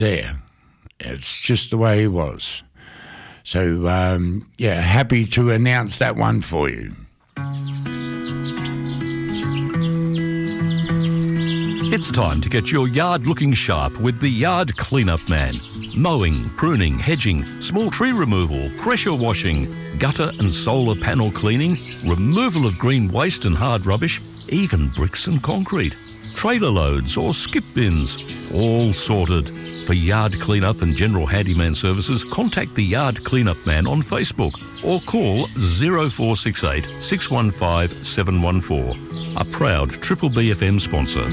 there. It's just the way he was. So, happy to announce that one for you. It's time to get your yard looking sharp with the Yard Cleanup Man. Mowing, pruning, hedging, small tree removal, pressure washing, gutter and solar panel cleaning, removal of green waste and hard rubbish, even bricks and concrete. Trailer loads or skip bins, all sorted. For yard cleanup and general handyman services, contact the Yard Cleanup Man on Facebook or call 0468 615 714. A proud Triple BFM sponsor.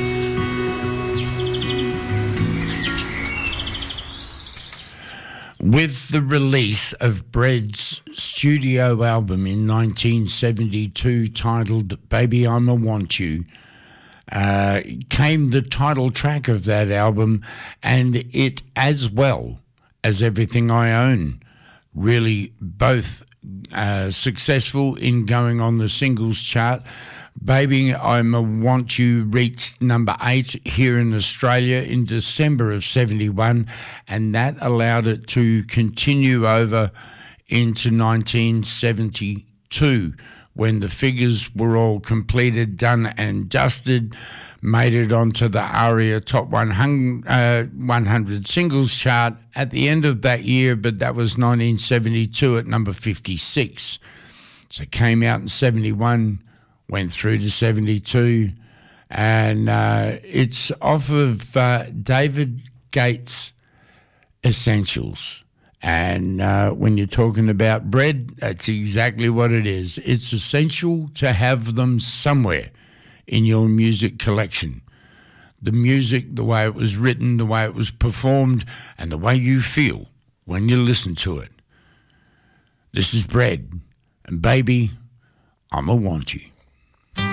With the release of Bread's studio album in 1972 titled Baby I'ma Want You, came the title track of that album, and it, as well as Everything I Own, really both successful in going on the singles chart. Baby I'ma Want You reached number 8 here in Australia in December of 71, and that allowed it to continue over into 1972 when the figures were all completed, done and dusted, made it onto the ARIA Top 100 singles chart at the end of that year, but that was 1972 at number 56. So it came out in 71, went through to 72, and it's off of David Gates' Essentials. And when you're talking about Bread, that's exactly what it is. It's essential to have them somewhere in your music collection. The music, the way it was written, the way it was performed, and the way you feel when you listen to it. This is Bread, and Baby, I'ma Want You.